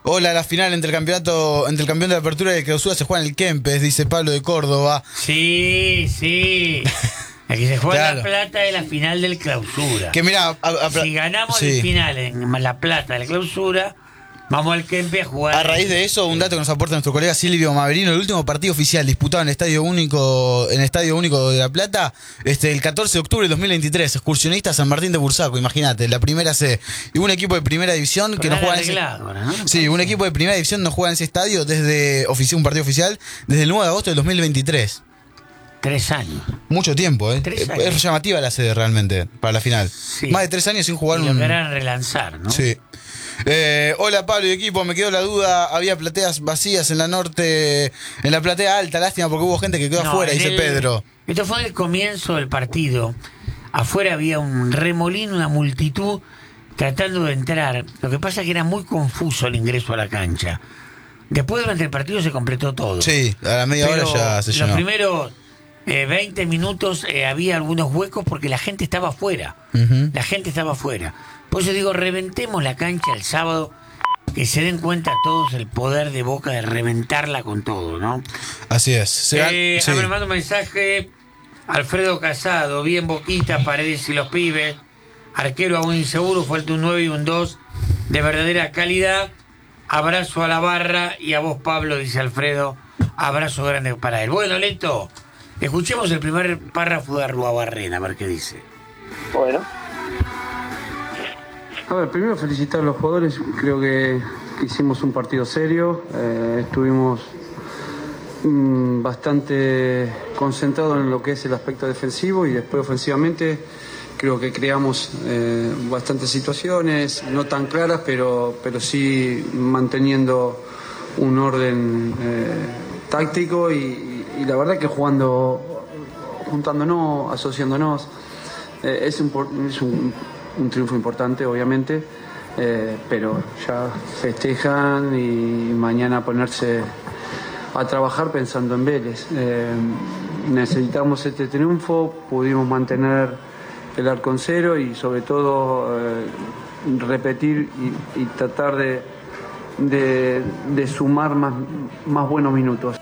Hola, la final entre el campeón de la apertura y el clausura se juega en el Kempes, dice Pablo de Córdoba. Sí, sí. Aquí se juega Claro. La Plata de la final del clausura. Que mirá, Si ganamos el final en La Plata de la clausura, vamos al Kempe a jugar. A raíz de eso, un dato que nos aporta nuestro colega Silvio Maverino: el último partido oficial disputado en el Estadio Único de La Plata, el 14 de octubre de 2023, Excursionista San Martín de Bursaco, imagínate, la primera C. Y un equipo de primera división que Pero no juega en arreglado, ¿no? Sí, un equipo de primera división no juega en ese estadio desde un partido oficial desde el 9 de agosto del 2023. 3 años. Mucho tiempo, ¿eh? 3 años. Es llamativa la sede realmente para la final. Sí. Más de 3 años sin jugar Y lo querrán relanzar, ¿no? Sí. Hola Pablo y equipo, me quedó la duda, había plateas vacías en la norte, en la platea alta, lástima porque hubo gente que quedó afuera, dice Pedro. Esto fue el comienzo del partido. Afuera había un remolino, una multitud tratando de entrar. Lo que pasa es que era muy confuso el ingreso a la cancha. Después durante el partido se completó todo. Sí, a la media hora ya se llenó. Los primeros 20 minutos había algunos huecos porque la gente estaba afuera. La gente estaba afuera. Por eso digo, reventemos la cancha el sábado, que se den cuenta todos el poder de Boca de reventarla con todo, ¿no? Así es. Sí. Me manda un mensaje Alfredo Casado, bien Boquita, Paredes y los pibes, arquero aún inseguro, falta un 9 y un 2 de verdadera calidad. Abrazo a la barra y a vos, Pablo, dice Alfredo, abrazo grande para él. Bueno, Leto, escuchemos el primer párrafo de Arruabarrena, a ver qué dice. Bueno. A ver, primero felicitar a los jugadores, creo que hicimos un partido serio, estuvimos bastante concentrados en lo que es el aspecto defensivo y después ofensivamente creo que creamos bastantes situaciones, no tan claras, pero sí manteniendo un orden táctico y la verdad que juntándonos, asociándonos, es un triunfo importante, obviamente, pero ya festejan y mañana ponerse a trabajar pensando en Vélez. Necesitamos este triunfo, pudimos mantener el arco en cero y sobre todo repetir y tratar de sumar más buenos minutos.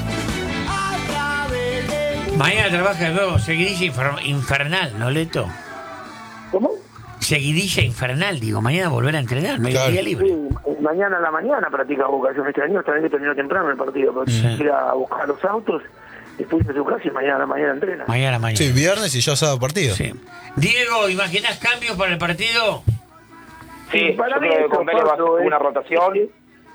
Mañana trabaja de nuevo, seguidilla infernal, ¿no, Leto? ¿Cómo? Seguidilla infernal, digo, mañana volver a entrenar, mediodía libre. Sí, mañana a la mañana practica Boca. Yo este año también terminó temprano el partido, porque ir a buscar los autos, después de su casa y mañana a la mañana entrena. Mañana. Sí, viernes y ya sábado partido. Sí. Diego, ¿imaginás cambios para el partido? Sí, para yo mí creo que eso con Vélez va a paso, ser una rotación.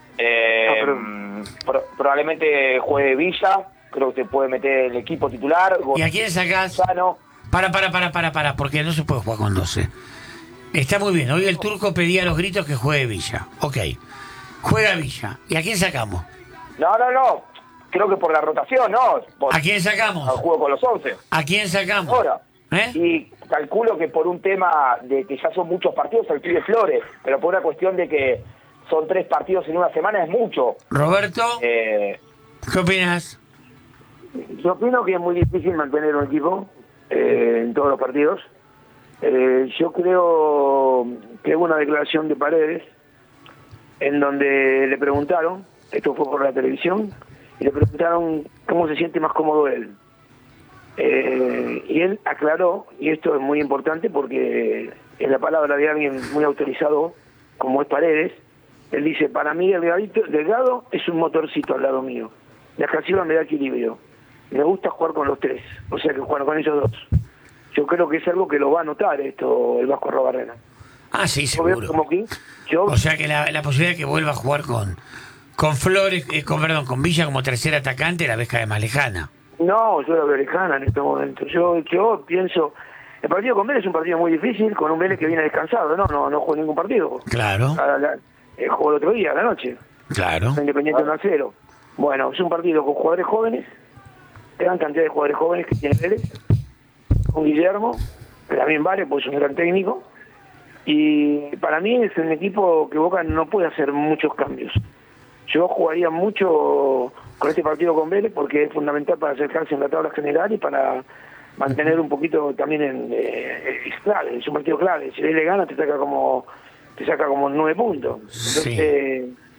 Probablemente juegue Villa, creo que se puede meter el equipo titular. ¿Y a quién sacás? Gonzalo. Para, porque no se puede jugar con 12. Está muy bien, hoy el turco pedía a los gritos que juegue Villa. Ok, juega Villa. ¿Y a quién sacamos? No, creo que por la rotación, ¿no? ¿A quién sacamos? Al juego con los 11. ¿A quién sacamos? Ahora. ¿Eh? Y calculo que por un tema de que ya son muchos partidos, el pibe Flores, pero por una cuestión de que son 3 partidos en una semana es mucho. Roberto, ¿qué opinas? Yo opino que es muy difícil mantener un equipo en todos los partidos. Yo creo que hubo una declaración de Paredes en donde le preguntaron, esto fue por la televisión, y le preguntaron cómo se siente más cómodo él. Y él aclaró, y esto es muy importante porque es la palabra de alguien muy autorizado como es Paredes. Él dice, para mí Delgado es un motorcito al lado mío, la canción me da equilibrio, me gusta jugar con los 3, o sea que jugar con ellos 2. Yo creo que es algo que lo va a notar esto el Vasco Arruabarrena. Ah, sí, seguro. O sea que la posibilidad de que vuelva a jugar con Flores, con Villa como tercer atacante, la vez cada vez más lejana. No, yo la veo lejana en este momento. Yo pienso, el partido con Vélez es un partido muy difícil, con un Vélez que viene descansado, no jugó ningún partido. Claro. Jugó el otro día, a la noche. Claro. Independiente 1-0. Bueno, es un partido con jugadores jóvenes, gran cantidad de jugadores jóvenes que tiene Vélez, con Guillermo, que también vale, pues es un gran técnico, y para mí es un equipo que Boca no puede hacer muchos cambios. Yo jugaría mucho con este partido con Vélez porque es fundamental para acercarse en la tabla general y para mantener un poquito también es clave, es un partido clave. Si Vélez gana te saca como 9 puntos. Entonces, sí.